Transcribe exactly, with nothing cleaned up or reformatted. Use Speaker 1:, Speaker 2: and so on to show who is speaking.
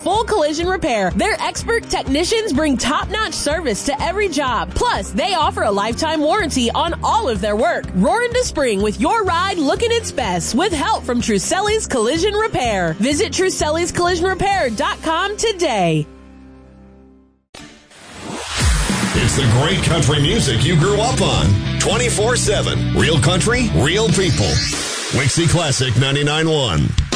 Speaker 1: full collision repair. Their expert technicians bring top-notch service to every job. Plus, they offer a lifetime warranty on all of their work. Roar into spring with your ride looking its best with help from Truselli's Collision Repair. Visit Truselli's Collision Repair dot com today.
Speaker 2: It's the great country music you grew up on. twenty-four seven. Real country, real people. Wixie Classic ninety-nine point one.